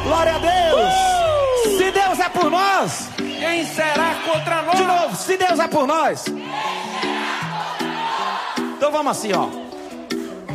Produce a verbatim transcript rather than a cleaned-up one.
Glória a Deus. Uh! Se Deus é por nós, quem será contra nós? De novo, se Deus é por nós. Então vamos assim, ó.